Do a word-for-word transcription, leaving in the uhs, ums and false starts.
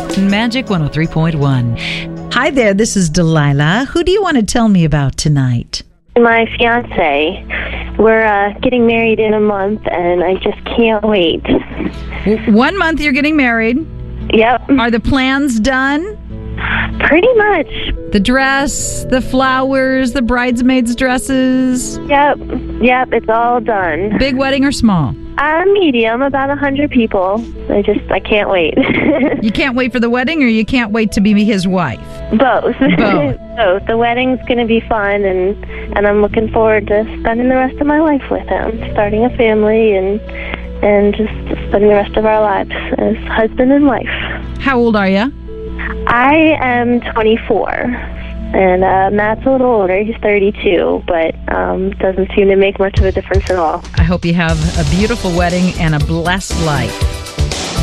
Magic one oh three point one. Hi there, this is Delilah. Who do you want to tell me about tonight? My fiance. We're uh, getting married in a month, and I just can't wait. W- One month you're getting married. Yep. Are the plans done? Pretty much. The dress, the flowers, the bridesmaids' dresses. Yep. Yep, it's all done. Big wedding or small? Uh, medium, about one hundred people. I just, I can't wait. You can't wait for the wedding, or you can't wait to be his wife? Both. Both. Both. The wedding's going to be fun, and, and I'm looking forward to spending the rest of my life with him, starting a family, and and just spending the rest of our lives as husband and wife. How old are you? I am twenty-four, and uh, Matt's a little older. He's thirty-two, but um, doesn't seem to make much of a difference at all. I hope you have a beautiful wedding and a blessed life.